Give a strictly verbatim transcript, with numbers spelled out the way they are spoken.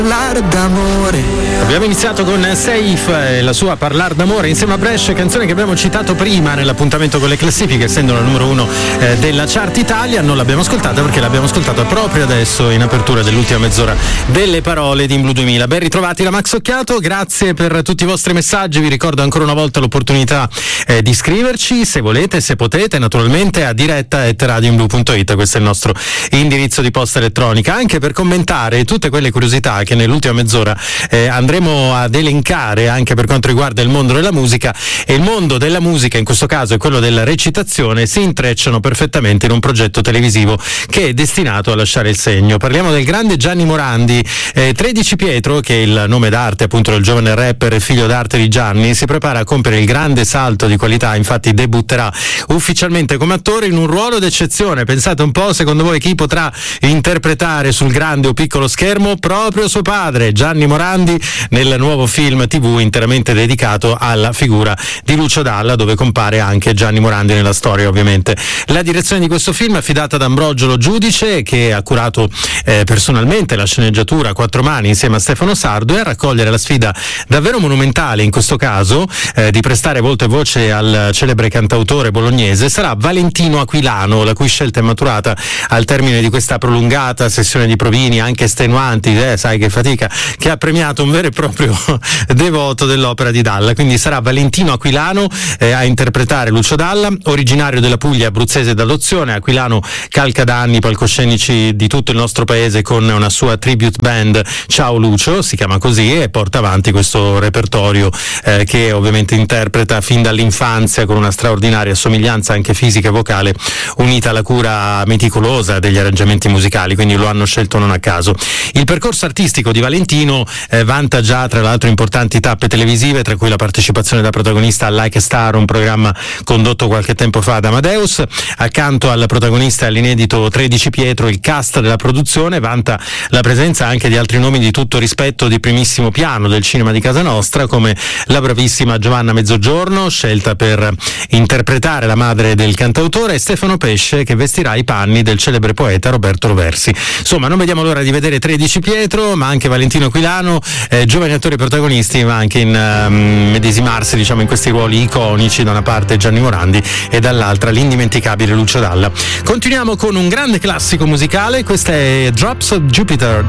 Parlare d'amore. Abbiamo iniziato con Safe e la sua Parlar d'amore insieme a Brescia, canzone che abbiamo citato prima nell'appuntamento con le classifiche, essendo la numero uno eh, della chart Italia. Non l'abbiamo ascoltata perché l'abbiamo ascoltata proprio adesso in apertura dell'ultima mezz'ora delle parole di In Blu duemila. Ben ritrovati da Max Occhiato, grazie per tutti i vostri messaggi. Vi ricordo ancora una volta l'opportunità eh, di scriverci, se volete, se potete, naturalmente a diretta at radioinblu punto it. Questo è il nostro indirizzo di posta elettronica, anche per commentare tutte quelle curiosità che nell'ultima mezz'ora eh, andremo ad elencare anche per quanto riguarda il mondo della musica. E il mondo della musica, in questo caso, e quello della recitazione, si intrecciano perfettamente in un progetto televisivo che è destinato a lasciare il segno. Parliamo del grande Gianni Morandi. eh, tredici Pietro, che è il nome d'arte appunto del giovane rapper e figlio d'arte di Gianni, si prepara a compiere il grande salto di qualità. Infatti debutterà ufficialmente come attore in un ruolo d'eccezione. Pensate un po', secondo voi chi potrà interpretare sul grande o piccolo schermo? Proprio suo padre, Gianni Morandi, nel nuovo film tivù interamente dedicato alla figura di Lucio Dalla, dove compare anche Gianni Morandi nella storia, ovviamente. La direzione di questo film è affidata ad Ambrogio Lo Giudice, che ha curato eh, personalmente la sceneggiatura a quattro mani insieme a Stefano Sardo, e a raccogliere la sfida davvero monumentale, in questo caso, eh, di prestare volto e voce al celebre cantautore bolognese sarà Valentino Aquilano, la cui scelta è maturata al termine di questa prolungata sessione di provini, anche estenuanti, eh, sai che fatica, che ha premiato un vero e proprio devoto dell'opera di Dalla. Quindi sarà Valentino Aquilano eh, a interpretare Lucio Dalla, originario della Puglia, abruzzese d'adozione. Aquilano calca da anni i palcoscenici di tutto il nostro paese con una sua tribute band, Ciao Lucio si chiama così, e porta avanti questo repertorio eh, che ovviamente interpreta fin dall'infanzia con una straordinaria somiglianza anche fisica e vocale, unita alla cura meticolosa degli arrangiamenti musicali, quindi lo hanno scelto non a caso. Il percorso artistico di Valentino eh, vanta già tra l'altro importanti tappe televisive, tra cui la partecipazione da protagonista a Like a Star, un programma condotto qualche tempo fa da Amadeus. Accanto al protagonista e all'inedito tredici Pietro, il cast della produzione vanta la presenza anche di altri nomi di tutto rispetto di primissimo piano del cinema di casa nostra, come la bravissima Giovanna Mezzogiorno, scelta per interpretare la madre del cantautore, e Stefano Pesce, che vestirà i panni del celebre poeta Roberto Roversi. Insomma, non vediamo l'ora di vedere tredici Pietro, ma anche Valentino Aquilano, eh, giovani attori protagonisti, ma anche in um, medesimarsi, diciamo, in questi ruoli iconici, da una parte Gianni Morandi e dall'altra l'indimenticabile Lucio Dalla. Continuiamo con un grande classico musicale, questa è Drops of Jupiter.